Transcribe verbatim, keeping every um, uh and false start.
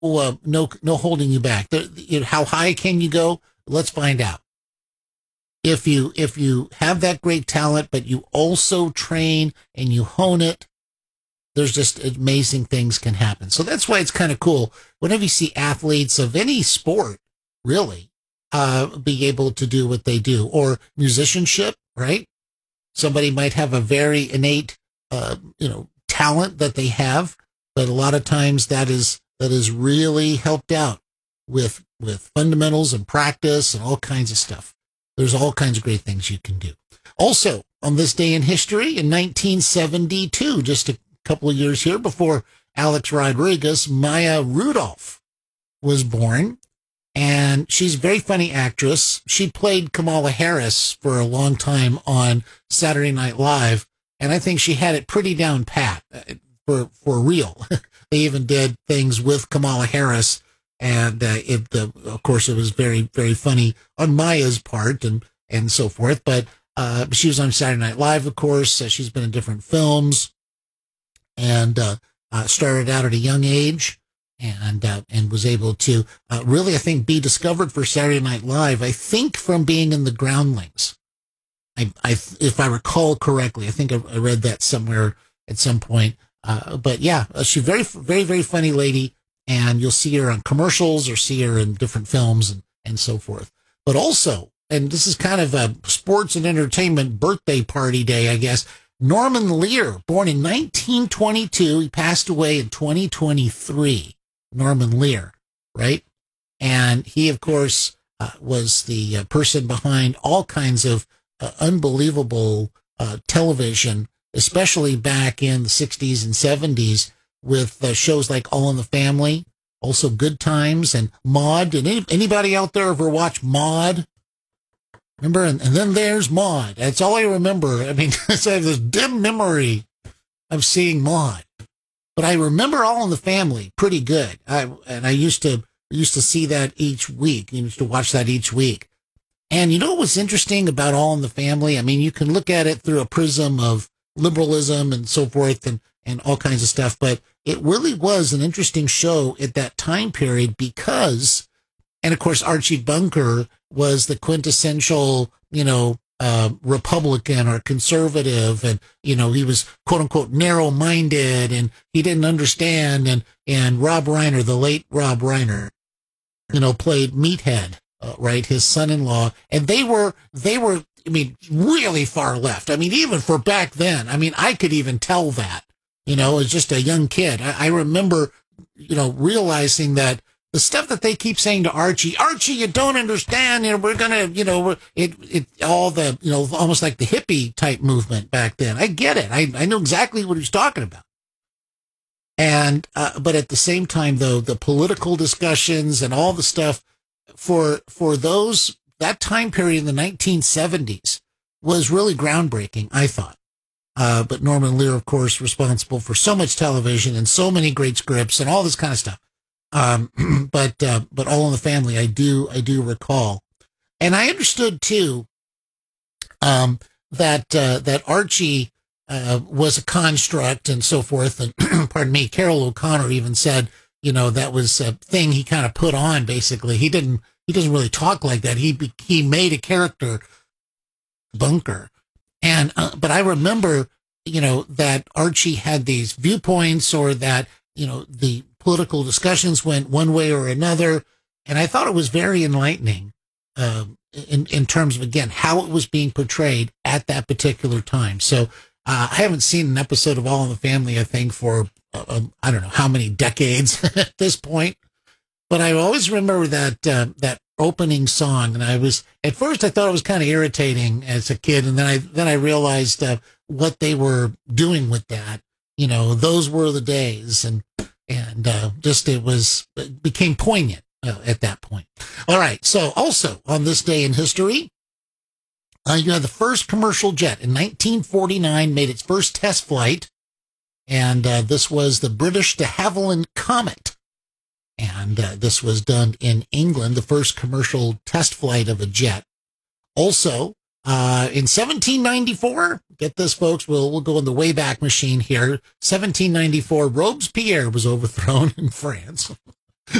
uh, no, no holding you back. The, you know, how high can you go? Let's find out. If you, if you have that great talent, but you also train and you hone it, there's just amazing things can happen. So that's why it's kind of cool. Whenever you see athletes of any sport, really, uh, be able to do what they do, or musicianship, right? Somebody might have a very innate, uh, you know, talent that they have, but a lot of times that is, that is really helped out with, with fundamentals and practice and all kinds of stuff. There's all kinds of great things you can do. Also, on this day in history, in nineteen seventy-two, just a couple of years here before Alex Rodriguez, Maya Rudolph was born, and she's a very funny actress. She played Kamala Harris for a long time on Saturday Night Live, and I think she had it pretty down pat for for real. They even did things with Kamala Harris. And, uh, it, uh, of course, it was very, very funny on Maya's part and, and so forth. But, uh, she was on Saturday Night Live, of course. Uh, she's been in different films and, uh, uh, started out at a young age and, uh, and was able to, uh, really, I think, be discovered for Saturday Night Live, I think from being in the Groundlings. I, I, if I recall correctly, I think I, I read that somewhere at some point. Uh, but yeah, she's very, very, very funny lady. And you'll see her on commercials or see her in different films and, and so forth. But also, and this is kind of a sports and entertainment birthday party day, I guess, Norman Lear, born in nineteen twenty-two. He passed away in twenty twenty-three. Norman Lear, right? And he, of course, uh, was the uh, person behind all kinds of uh, unbelievable uh, television, especially back in the sixties and seventies. With uh, shows like All in the Family, also Good Times and Maude. Did any, anybody out there ever watch Maude? Remember? And, and then there's Maude. That's all I remember. I mean, I have this dim memory of seeing Maude. But I remember All in the Family pretty good. I, and I used to used to see that each week. I used to watch that each week. And you know what's interesting about All in the Family? I mean, you can look at it through a prism of liberalism and so forth and, and all kinds of stuff, but it really was an interesting show at that time period because, and of course, Archie Bunker was the quintessential, you know, uh, Republican or conservative. And, you know, he was quote unquote narrow minded and he didn't understand. And, and Rob Reiner, the late Rob Reiner, you know, played Meathead, uh, right? His son-in-law. And they were, they were, I mean, really far left. I mean, even for back then, I mean, I could even tell that. You know, as just a young kid, I, I remember, you know, realizing that the stuff that they keep saying to Archie, Archie, you don't understand. You know, we're gonna, you know, it, it, all the, you know, almost like the hippie type movement back then. I get it. I, I know exactly what he's talking about. And, uh, but at the same time, though, the political discussions and all the stuff for, for those, that time period in the nineteen seventies was really groundbreaking, I thought. Uh, but Norman Lear, of course, responsible for so much television and so many great scripts and all this kind of stuff. Um, but, uh, but All in the Family, I do, I do recall. And I understood too, um, that, uh, that Archie, uh, was a construct and so forth. And pardon me, Carol O'Connor even said, you know, that was a thing he kind of put on basically. He didn't, he doesn't really talk like that. He, he made a character, Bunker. And, uh, but I remember, you know, that Archie had these viewpoints or that, you know, the political discussions went one way or another. And I thought it was very enlightening, um, in, in terms of, again, how it was being portrayed at that particular time. So, uh, I haven't seen an episode of All in the Family, I think, for, uh, um, I don't know how many decades at this point. But I always remember that, uh, that opening song. And I was, at first I thought it was kind of irritating as a kid. And then I, then I realized, uh, what they were doing with that, you know, those were the days. And, and, uh, just, it was, it became poignant uh, at that point. All right. So also on this day in history, uh, you had the first commercial jet in nineteen forty-nine made its first test flight. And, uh, this was the British de Havilland Comet. And uh, this was done in England, the first commercial test flight of a jet. Also, uh, in seventeen ninety-four, get this, folks, we'll, we'll go in the Wayback Machine here. seventeen ninety-four, Robespierre was overthrown in France.